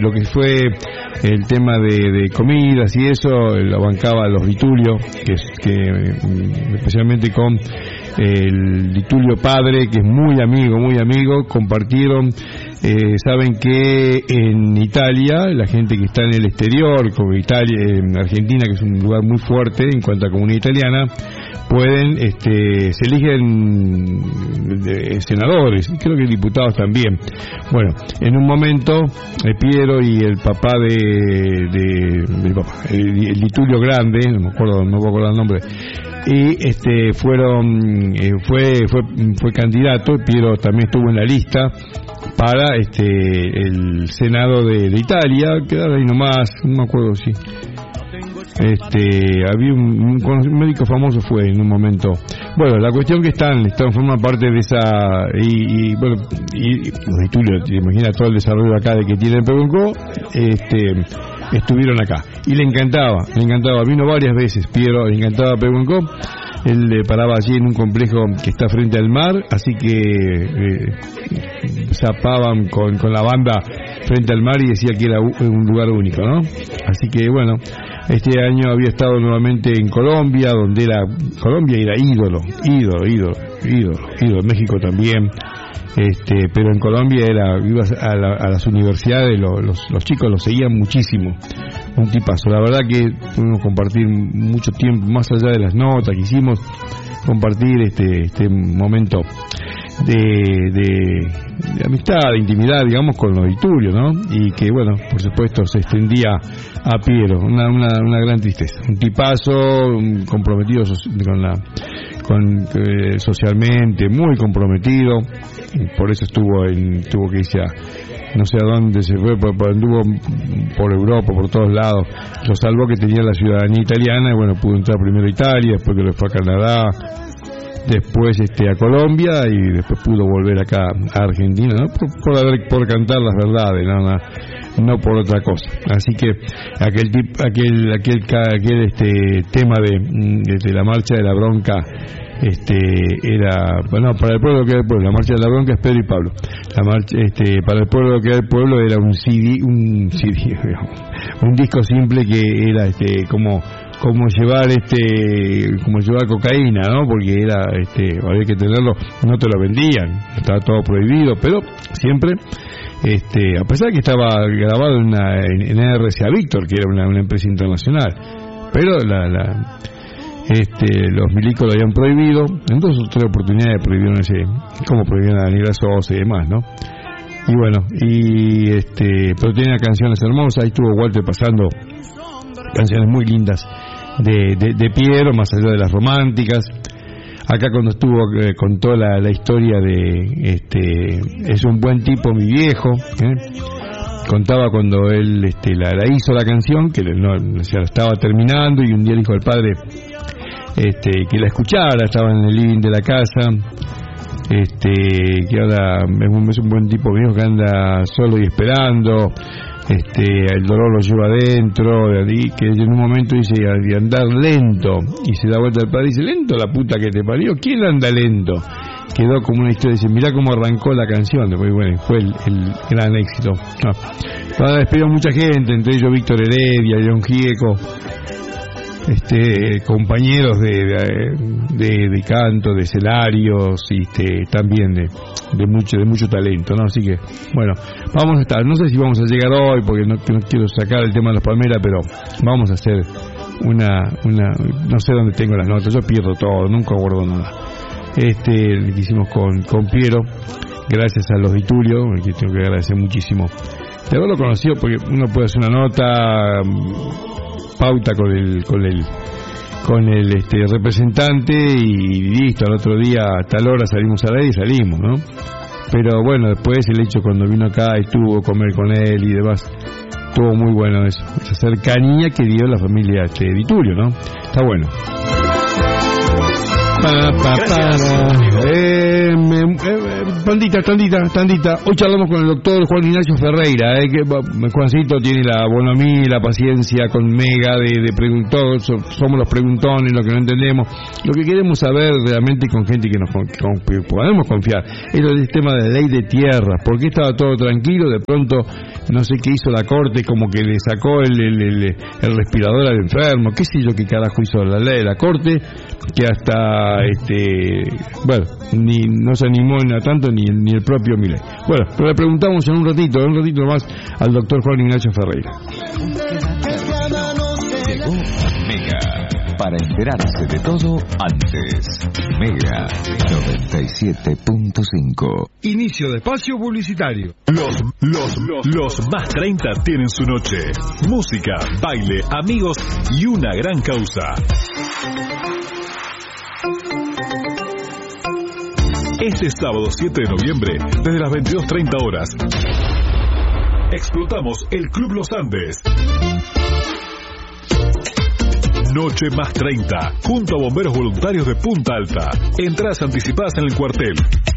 lo que fue el tema de comidas y eso lo bancaba los Ditulio, que especialmente con el Ditulio padre, que es muy amigo, compartieron. Saben que en Italia, la gente que está en el exterior, como Italia, en Argentina, que es un lugar muy fuerte en cuanto a comunidad italiana, pueden, se eligen senadores, creo que diputados también. Bueno, en un momento, Piero y el papá del papá, el Ditulio Grande, no me puedo acordar el nombre, y fue candidato. Piero también estuvo en la lista para el Senado de Italia, quedaba ahí nomás, no me acuerdo si había un médico famoso, fue en un momento. Bueno, la cuestión que están forman parte de esa, y Ditulio, te imaginas todo el desarrollo acá de que tiene el Pehuenco, estuvieron acá y le encantaba, vino varias veces Piero, le encantaba Pehuenco. Él paraba allí en un complejo que está frente al mar, así que zapaban con la banda frente al mar y decía que era un lugar único, ¿no? Así que bueno, este año había estado nuevamente en Colombia, donde Colombia era ídolo, México también, pero en Colombia ibas a las universidades, los chicos lo seguían muchísimo. Un tipazo, la verdad que pudimos compartir mucho tiempo, más allá de las notas que hicimos, compartir este momento de amistad, de intimidad, digamos, con los Ditulio, ¿no? Y que, bueno, por supuesto se extendía a Piero, una gran tristeza. Un tipazo, comprometido socialmente, muy comprometido, por eso tuvo que irse a no sé a dónde se fue, anduvo por Europa, por todos lados. Lo salvó que tenía la ciudadanía italiana y bueno, pudo entrar primero a Italia, después que le fue a Canadá, después a Colombia y después pudo volver acá a Argentina, ¿no? por cantar las verdades, no por otra cosa. Así que aquel tema de la marcha de la bronca era, bueno, para el pueblo que era el pueblo, la marcha de la bronca es Pedro y Pablo. La marcha, para el pueblo que era el pueblo era un disco simple que era como llevar cocaína, ¿no? Porque era había que tenerlo, no te lo vendían, estaba todo prohibido, pero siempre a pesar de que estaba grabado en RCA Víctor, que era una empresa internacional, pero los milicos lo habían prohibido. En dos o tres oportunidades prohibieron como prohibieron a Daniela Sosa y demás, ¿no? Y bueno, pero tenía canciones hermosas. Ahí estuvo Walter pasando canciones muy lindas de Piero, más allá de las románticas. Acá cuando estuvo contó la historia de es un buen tipo mi viejo, contaba cuando él la hizo la canción, que la estaba terminando y un día dijo al padre que la escuchara, estaba en el living de la casa, que ahora es un buen tipo viejo que anda solo y esperando, el dolor lo lleva adentro, que en un momento dice de andar lento, y se da vuelta al padre y dice, lento la puta que te parió, ¿quién anda lento? Quedó como una historia, dice, mirá cómo arrancó la canción, después bueno, fue el gran éxito. Despidió mucha gente, entre ellos Víctor Heredia, León Gieco, compañeros de canto, de escenarios, y también de mucho talento, ¿no? Así que bueno, vamos a estar, no sé si vamos a llegar hoy porque no quiero sacar el tema de las palmeras, pero vamos a hacer una no sé dónde tengo las notas, yo pierdo todo, nunca guardo nada. Que hicimos con Piero, gracias a los Ditulio, que tengo que agradecer muchísimo de haberlo conocido, porque uno puede hacer una nota pauta con el representante y listo, al otro día a tal hora salimos al aire y salimos, ¿no? Pero bueno, después el hecho cuando vino acá y estuvo a comer con él y demás, estuvo muy bueno esa cercanía que dio la familia Ditulio, ¿no? Está bueno. Gracias, Tandita. Hoy charlamos con el doctor Juan Ignacio Ferreira, que Juancito tiene la bonomía, la paciencia con Mega de preguntar, somos los preguntones, lo que no entendemos. Lo que queremos saber realmente con gente que podemos confiar es el tema de la ley de tierras. ¿Por qué estaba todo tranquilo? De pronto, no sé qué hizo la Corte, como que le sacó el respirador al enfermo, qué sé yo qué carajo hizo la ley de la Corte, que hasta no se animó a tanto ni el propio Milei. Bueno, pero le preguntamos en un ratito más al doctor Juan Ignacio Ferreira. Llegó Mega, para enterarse de todo antes. Mega 97.5. Inicio de espacio publicitario. Los más 30 tienen su noche. Música, baile, amigos y una gran causa. Este sábado 7 de noviembre, desde las 22:30 horas, explotamos el Club Los Andes. Noche más 30, junto a bomberos voluntarios de Punta Alta. Entradas anticipadas en el cuartel.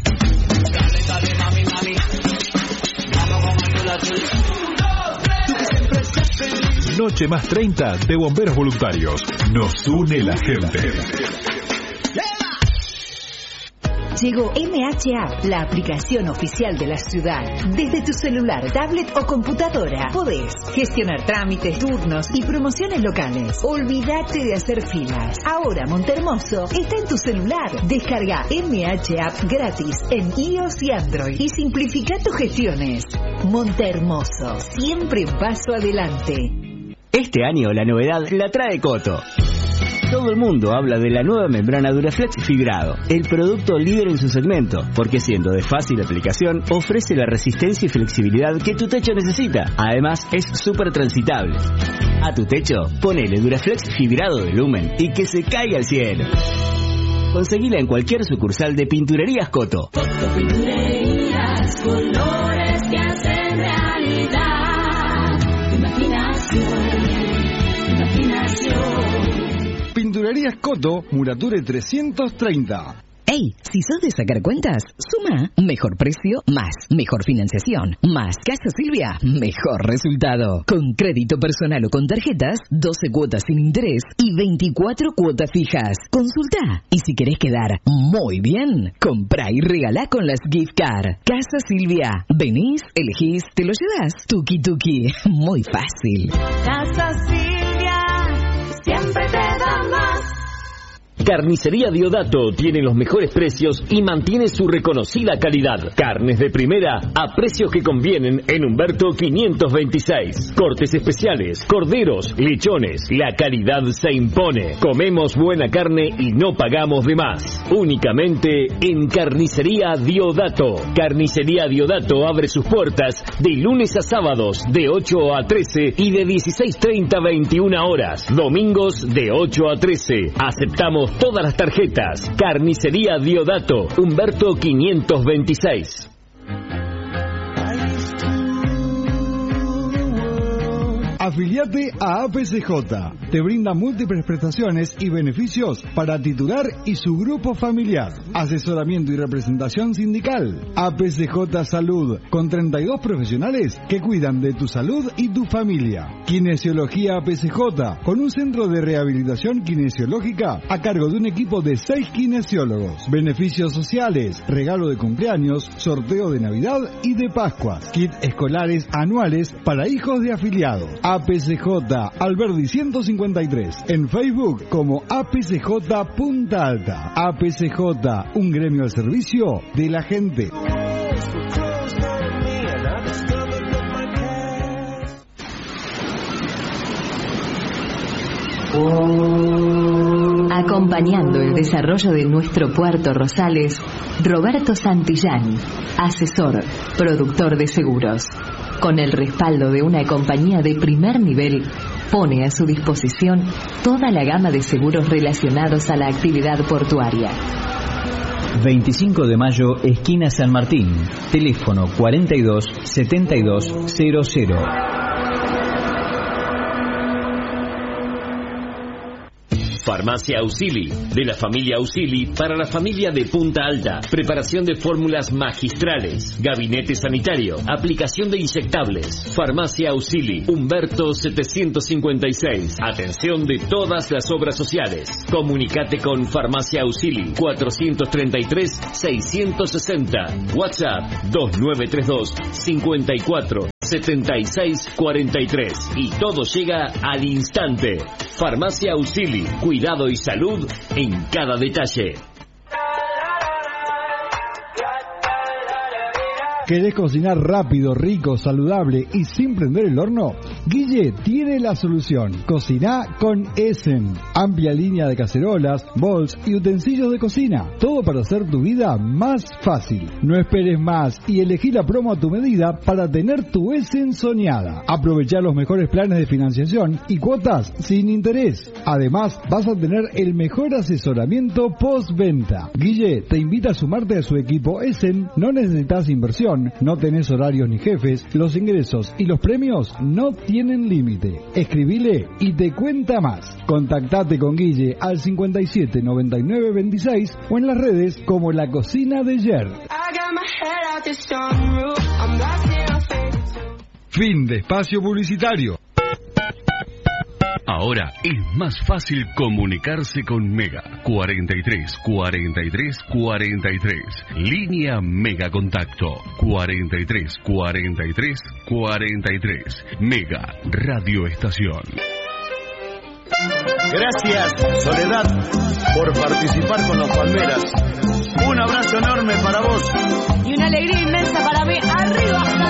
Noche más 30 de bomberos voluntarios. Nos une la gente. Llegó MH App, la aplicación oficial de la ciudad. Desde tu celular, tablet o computadora podés gestionar trámites, turnos y promociones locales. Olvídate de hacer filas. Ahora Montehermoso está en tu celular. Descarga MH App gratis en iOS y Android y simplifica tus gestiones. Montehermoso, siempre un paso adelante. Este año la novedad la trae Coto. Todo el mundo habla de la nueva membrana Duraflex fibrado, el producto líder en su segmento, porque siendo de fácil aplicación, ofrece la resistencia y flexibilidad que tu techo necesita. Además, es súper transitable. A tu techo, ponele Duraflex fibrado de Lumen y que se caiga al cielo. Conseguila en cualquier sucursal de Pinturerías Coto. Coto Pinturerías, colores que hacen realidad. Imaginación. Pinturerías Coto, Murature 330. ¡Ey! Si sos de sacar cuentas, suma mejor precio, más mejor financiación, más Casa Silvia, mejor resultado. Con crédito personal o con tarjetas, 12 cuotas sin interés y 24 cuotas fijas. Consulta. Y si querés quedar muy bien, comprá y regalá con las gift card. Casa Silvia. Venís, elegís, te lo llevas. Tuki tuki. Muy fácil. Casa Silvia, siempre te da más. Carnicería Diodato tiene los mejores precios y mantiene su reconocida calidad. Carnes de primera a precios que convienen en Humberto 526. Cortes especiales, corderos, lechones. La calidad se impone. Comemos buena carne y no pagamos de más. Únicamente en Carnicería Diodato. Carnicería Diodato abre sus puertas de lunes a sábados de 8 a 13 y de 16:30 a 21 horas. Domingos de 8 a 13. Aceptamos todas las tarjetas. Carnicería Diodato, Humberto 526. Afiliate a APCJ. Te brinda múltiples prestaciones y beneficios para titular y su grupo familiar. Asesoramiento y representación sindical. APCJ Salud, con 32 profesionales que cuidan de tu salud y tu familia. Kinesiología APCJ, con un centro de rehabilitación kinesiológica a cargo de un equipo de 6 kinesiólogos. Beneficios sociales, regalo de cumpleaños, sorteo de Navidad y de Pascua. Kit escolares anuales para hijos de afiliados. APCJ Alberdi 153, en Facebook como APCJ Punta Alta. APCJ, un gremio al servicio de la gente. Acompañando el desarrollo de nuestro puerto Rosales, Roberto Santillani, asesor, productor de seguros. Con el respaldo de una compañía de primer nivel, pone a su disposición toda la gama de seguros relacionados a la actividad portuaria. 25 de mayo, esquina San Martín. Teléfono 42 72 00. Farmacia Auxili, de la familia Auxili para la familia de Punta Alta. Preparación de fórmulas magistrales. Gabinete sanitario. Aplicación de inyectables. Farmacia Auxili, Humberto 756. Atención de todas las obras sociales. Comunicate con Farmacia Auxili 433-660. WhatsApp 2932-54-7643. Y todo llega al instante. Farmacia Auxili, cuidado y salud en cada detalle. ¿Querés cocinar rápido, rico, saludable y sin prender el horno? Guille tiene la solución. Cociná con Essen. Amplia línea de cacerolas, bols y utensilios de cocina. Todo para hacer tu vida más fácil. No esperes más y elegí la promo a tu medida para tener tu Essen soñada. Aprovechá los mejores planes de financiación y cuotas sin interés. Además, vas a tener el mejor asesoramiento postventa. Guille te invita a sumarte a su equipo Essen. No necesitas inversión. No tenés horarios ni jefes, los ingresos y los premios no tienen límite. Escribile y te cuenta más. Contactate con Guille al 57 99 26 o en las redes como La Cocina de Jer. Fin de espacio publicitario. Ahora es más fácil comunicarse con Mega. 43 43 43. Línea Mega Contacto. 43 43 43. Mega Radio Estación. Gracias, Soledad, por participar con los Palmeras. Un abrazo enorme para vos. Y una alegría inmensa para mí. ¡Arriba!